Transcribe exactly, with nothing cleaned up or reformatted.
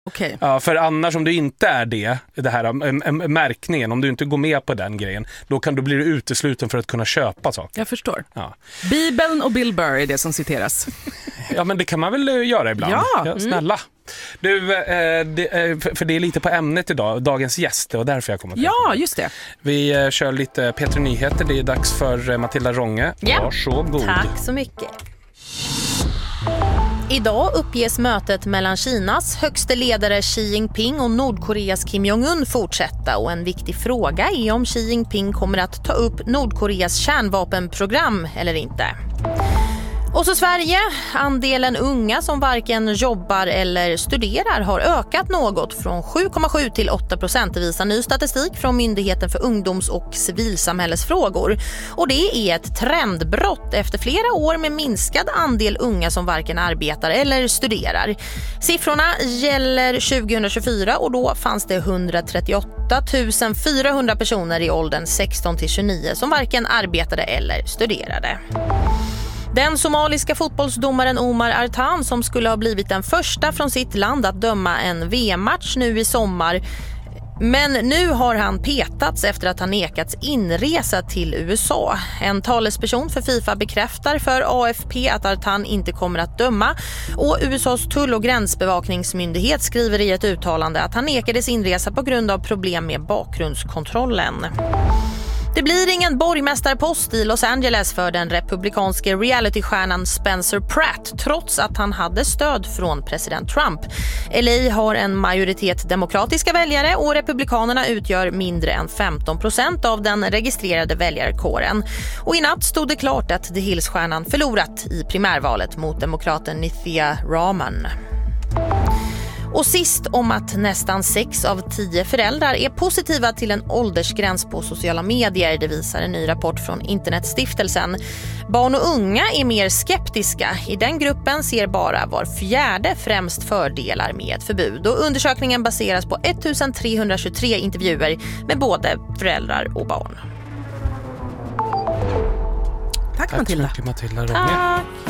Okay. Ja, för annars om du inte är det, det här äm, äm, märkningen, om du inte går med på den grejen, då kan du bli utesluten för att kunna köpa saker. Jag förstår. Ja. Bibeln och Bill Burr är det som citeras. Ja, men det kan man väl göra ibland. Ja. Ja, snälla. Mm. Du, eh, det, eh, för det är lite på ämnet idag, dagens gäst, och därför jag kommer till. Ja, just det. Vi eh, kör lite P tre Nyheter, det är dags för eh, Matilda Ronge. Ja. Varsågod. Tack så mycket. Idag uppges mötet mellan Kinas högste ledare Xi Jinping och Nordkoreas Kim Jong-Un fortsätta, och en viktig fråga är om Xi Jinping kommer att ta upp Nordkoreas kärnvapenprogram eller inte. Och så Sverige, andelen unga som varken jobbar eller studerar har ökat något från sju komma sju till åtta procent, visar ny statistik från Myndigheten för ungdoms- och civilsamhällesfrågor. Och det är ett trendbrott efter flera år med minskad andel unga som varken arbetar eller studerar. Siffrorna gäller tjugohundratjugofyra och då fanns det etthundratrettioåtta tusen fyrahundra personer i åldern sexton till tjugonio som varken arbetade eller studerade. Den somaliska fotbollsdomaren Omar Artan, som skulle ha blivit den första från sitt land att döma en V M-match nu i sommar. Men nu har han petats efter att han nekats inresa till U S A. En talesperson för FIFA bekräftar för A F P att Artan inte kommer att döma, och U S A:s tull- och gränsbevakningsmyndighet skriver i ett uttalande att han nekades inresa på grund av problem med bakgrundskontrollen. Det blir ingen borgmästarpost i Los Angeles för den republikanske realitystjärnan Spencer Pratt, trots att han hade stöd från president Trump. L A har en majoritet demokratiska väljare och republikanerna utgör mindre än femton procent av den registrerade väljarkåren. Och i natt stod det klart att The Hills-stjärnan förlorat i primärvalet mot demokraten Nithya Raman. Och sist om att nästan sex av tio föräldrar är positiva till en åldersgräns på sociala medier. Det visar en ny rapport från Internetstiftelsen. Barn och unga är mer skeptiska. I den gruppen ser bara var fjärde främst fördelar med ett förbud. Och undersökningen baseras på ettusentrehundratjugotre intervjuer med både föräldrar och barn. Tack, Tack Matilda. Tack så mycket, Matilda Ronge. Tack.